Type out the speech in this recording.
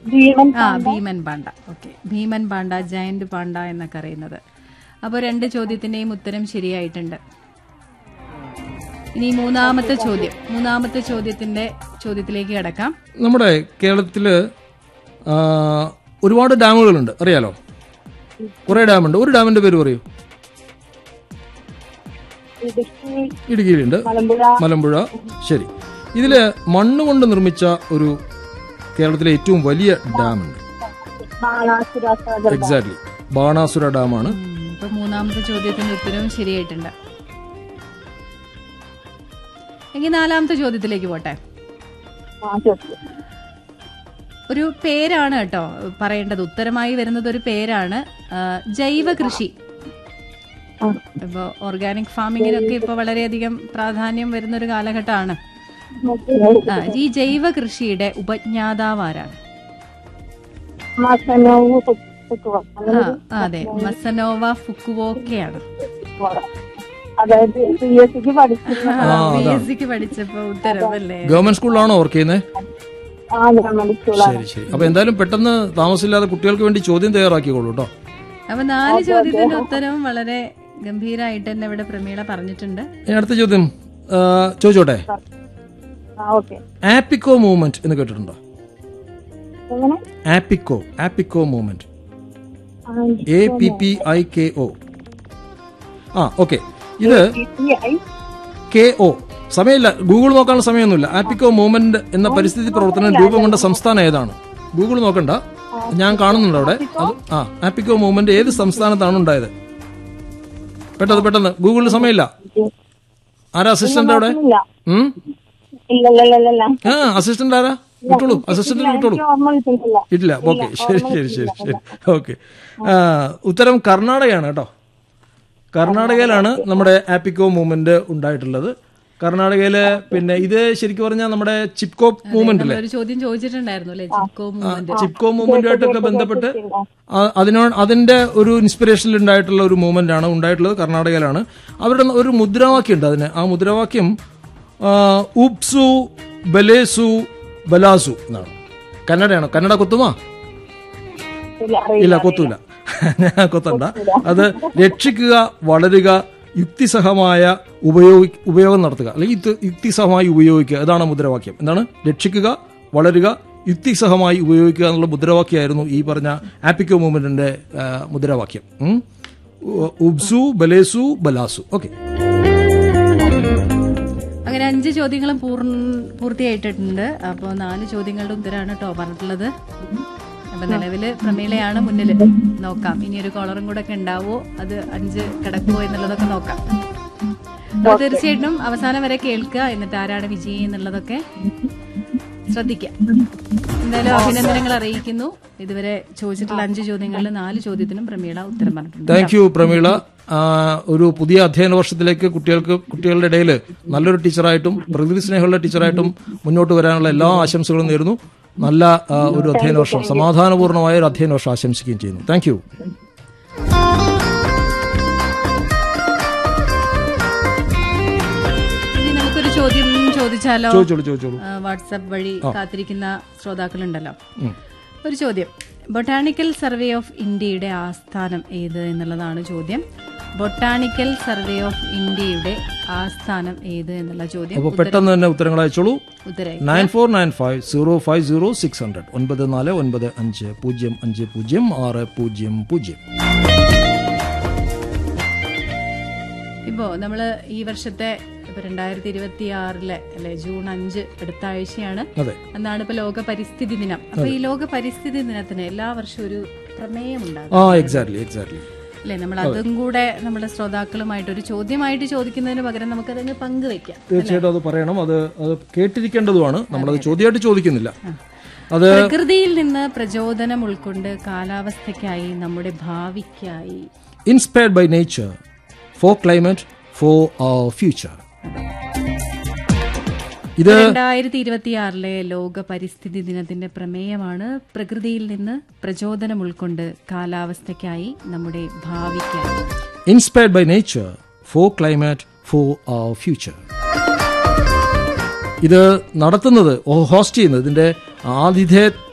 ഭീമൻ Panda. Okay, ഭീമൻ Panda, giant Panda എന്നൊക്കെ അറിയുന്നത്. അപ്പോൾ 2 ചോദ്യത്തിന്റെയും ഉത്തരം ശരിയായിട്ടുണ്ട്. ഇനി മൂന്നാമത്തെ ചോദ്യത്തിലേക്ക് കിടക്കാം. നമ്മുടെ കേരളത്തില് ഒരുപാട് ഡാമുകളുണ്ട്, അറിയാലോ. കുറെ ഡാമുണ്ട്. ഒരു ഡാമിന്റെ പേര് പറയൂ. ഇടുക്കിയിലുണ്ട്, മലമ്പുഴ. ശരി. ഇതില് മണ്ണ് കൊണ്ട് നിർമ്മിച്ച ഒരു കേരളത്തിലെ ഏറ്റവും വലിയ ഡാമുണ്ട്. എക്സാക്ട്ലി, ബാണാസുര ഡാമാണ്. ഇപ്പൊ മൂന്നാമത്തെ ചോദ്യത്തിന്റെ ഉത്തരവും ശരിയായിട്ടുണ്ട്. എങ്കിൽ 4ാമത്തെ ചോദ്യത്തിലേക്ക് പോട്ടെ. ഒരു പേരാണ് കേട്ടോ പറയേണ്ടത്. ഉത്തരമായി വരുന്നത് ഒരു പേരാണ്. ജൈവ കൃഷി. ഇപ്പൊ ഓർഗാനിക് ഫാമിങ്ങിനൊക്കെ ഇപ്പൊ വളരെയധികം പ്രാധാന്യം വരുന്ന ഒരു കാലഘട്ടമാണ്. ഈ ജൈവ കൃഷിയുടെ ഉപജ്ഞാതാവാരാണ്? അതെ, മസനോവ ഫുക്കുവോക്കയാണ്. PSCക്ക് പഠിച്ചപ്പോ ഉത്തരവല്ലേ? ഗവൺമെന്റ് സ്കൂളിലാണോ വർക്ക് ചെയ്യുന്നത്? ശരി ശരി. അപ്പൊ എന്തായാലും പെട്ടെന്ന് താമസമില്ലാതെ കുട്ടികൾക്ക് വേണ്ടി ചോദ്യം തയ്യാറാക്കിക്കോളൂ കേട്ടോ. അപ്പൊ 4 ചോദ്യത്തിന്റെ ഉത്തരവും വളരെ ഗംഭീരമായിട്ട് തന്നെ ഇവിടെ പ്രമീള പറഞ്ഞിട്ടുണ്ട്. അടുത്ത ചോദ്യം ചോദിച്ചോട്ടെ. ആപ്പിക്കോ മൂവ്മെന്റ് എന്ന് കേട്ടിട്ടുണ്ടോ? ആപ്പിക്കോ മൂവ്മെന്റ്, APPIKO. ഓക്കെ. ഇത് KO. സമയമില്ല, ഗൂഗിൾ നോക്കാനുള്ള സമയമൊന്നുമില്ല. ആപ്പിക്കോ മൂവ്മെന്റ് എന്ന പരിസ്ഥിതി പ്രവർത്തനം രൂപം കൊണ്ട സംസ്ഥാനം ഏതാണ്? ഗൂഗിൾ നോക്കണ്ട, ഞാൻ കാണുന്നുണ്ട് അവിടെ. ആപ്പിക്കോ മൂവ്മെന്റ് ഏത് സംസ്ഥാനത്താണ് ഉണ്ടായത്? പെട്ടെന്ന് ഗൂഗിളിൽ സമയമില്ല. ആരാ അസിസ്റ്റന്റ് അവിടെ? അസിസ്റ്റന്റ് ആരാ? വിട്ടോളൂ, അസിസ്റ്റന്റിന് വിട്ടോളൂ. ഇല്ല. ഓക്കെ, ശരി. ഓക്കെ, ഉത്തരം കർണാടകയാണ് കേട്ടോ. കർണാടകയിലാണ് നമ്മുടെ ആപ്പിക്കോ മൂവ്മെന്റ് ഉണ്ടായിട്ടുള്ളത്. കർണാടകയില് പിന്നെ ഇത് ശരിക്കും പറഞ്ഞാൽ നമ്മുടെ ചിപ്കോ മൂവ്മെന്റ് അല്ലേ? ചിപ്കോ മൂവ്മെന്റുമായിട്ടൊക്കെ ബന്ധപ്പെട്ട് അതിന്റെ ഒരു ഇൻസ്പിറേഷനിൽ ഉണ്ടായിട്ടുള്ള ഒരു മൂവ്മെന്റ് ആണ് ഉണ്ടായിട്ടുള്ളത്. കർണാടകയിലാണ്. അവരുടെ ഒരു മുദ്രാവാക്യം ഉണ്ട്. അതിന് ആ മുദ്രാവാക്യം ഉപ്സു ബലേസു ബലാസു എന്നാണ്. കന്നഡയാണോ? കന്നഡ കൊത്തുമാ? ഇല്ല, കൊത്തൂല. ഞാൻ കൊത്തണ്ട. അത് രക്ഷിക്കുക, വളരുക, യുക്തിസഹമായ ഉപയോഗം നടത്തുക, അല്ലെങ്കിൽ യുക്തിസഹമായി ഉപയോഗിക്കുക. ഇതാണ് മുദ്രാവാക്യം. എന്താണ്? രക്ഷിക്കുക, വളരുക, യുക്തിസഹമായി ഉപയോഗിക്കുക എന്നുള്ള മുദ്രാവാക്യമായിരുന്നു ഈ പറഞ്ഞ ആപ്പിക്കോ മൂവ്മെന്റിന്റെ മുദ്രാവാക്യം. ഉബ്സു ബലേസു ബലാസു. ഓക്കെ, അങ്ങനെ 5 ചോദ്യങ്ങളും പൂർത്തിയായിട്ടുണ്ട്. അപ്പോൾ 4 ചോദ്യങ്ങളുടെ ഉത്തരമാണ് കേട്ടോ പറഞ്ഞിട്ടുള്ളത്. അപ്പൊ നിലവില് പ്രമീളയാണ് മുന്നിൽ. നോക്കാം ഇനിയൊരു കോളറും കൂടെ ഒക്കെ ഉണ്ടാവോ, അത് 5 കിടക്കുമോ എന്നുള്ളതൊക്കെ നോക്കാം. അപ്പോൾ തീർച്ചയായിട്ടും അവസാനം വരെ കേൾക്കുക. എന്നിട്ട് ആരാണ് വിജയി എന്നുള്ളതൊക്കെ ശ്രദ്ധിക്കാം. എന്തായാലും അഭിനന്ദനങ്ങൾ അറിയിക്കുന്നു. ഇതുവരെ ചോദിച്ചിട്ടുള്ള 5 ചോദ്യങ്ങളിൽ 4 ചോദ്യത്തിനും പ്രമീള ഉത്തരം പറഞ്ഞിട്ടുണ്ട്. Thank you Prameela. ഒരു പുതിയ അധ്യയന വർഷത്തിലേക്ക് കുട്ടികളുടെ ഇടയിൽ നല്ലൊരു ടീച്ചറായിട്ടും പ്രകൃതി സ്നേഹമുള്ള ടീച്ചറായിട്ടും മുന്നോട്ട് വരാനുള്ള എല്ലാ ആശംസകളും നേരുന്നു. നല്ല ഒരു അധ്യയന വർഷം, സമാധാനപൂർണമായ ഒരു അധ്യയന വർഷം ആശംസിക്കുകയും ചെയ്യുന്നു. Thank you. ഇനി നമുക്കൊരു ചോദ്യം ചോദിച്ചാലോ? ചോദിച്ചോളൂ. വാട്സാപ്പ് വഴി കാത്തിരിക്കുന്ന ശ്രോതാക്കളുണ്ടല്ലോ. ഒരു ചോദ്യം. ബൊട്ടാണിക്കൽ സർവേ ഓഫ് ഇന്ത്യയുടെ ആസ്ഥാനം ഏത് എന്നുള്ളതാണ് ചോദ്യം. ബൊട്ടാണിക്കൽ സർവേ ഓഫ് ഇന്ത്യയുടെ ആസ്ഥാനം ഏത് എന്നുള്ള ചോദ്യം. അപ്പോൾ പെട്ടെന്ന് തന്നെ ഉത്തരങ്ങൾ അയച്ചോളൂ. 9495050600 9495050600. ഇപ്പോ നമ്മള് ഈ വർഷത്തെ 2026 അല്ലെ ജൂൺ 5 അടുത്ത ആഴ്ചയാണ്. എന്നാണ് ഇപ്പൊ ലോക പരിസ്ഥിതി ദിനം. അപ്പൊ ഈ ലോക പരിസ്ഥിതി ദിനത്തിന് എല്ലാ വർഷവും ഒരു പ്രമേയം ഉണ്ടാകും അല്ലെ? നമ്മൾ അതും കൂടെ നമ്മുടെ ശ്രോതാക്കളുമായിട്ട് ഒരു ചോദ്യമായിട്ട് ചോദിക്കുന്നതിന് പകരം നമുക്കതങ്ങ് പങ്കുവെക്കാം. തീർച്ചയായിട്ടും അത് പറയണം. അത് കേട്ടിരിക്കേണ്ടതുമാണ്. നമ്മളത് ചോദ്യമായിട്ട് ചോദിക്കുന്നില്ല. അത് പ്രകൃതിയിൽ നിന്ന് പ്രചോദനം ഉൾക്കൊണ്ട് കാലാവസ്ഥയ്ക്കായി, നമ്മുടെ ഭാവിക്കായി. Inspired by nature four climate four our future. ഇത് 2026 ലോക പരിസ്ഥിതി ദിനത്തിന്റെ പ്രമേയമാണ് പ്രകൃതിയിൽ നിന്ന് പ്രചോദനം ഉൾക്കൊണ്ട് കാലാവസ്ഥയ്ക്കായി, നമ്മുടെ ഭാവിക്കായി. Inspired by nature four climate four our future. ഇത് നടത്തുന്നത്, ഹോസ്റ്റ് ചെയ്യുന്നത്, ഇതിന്റെ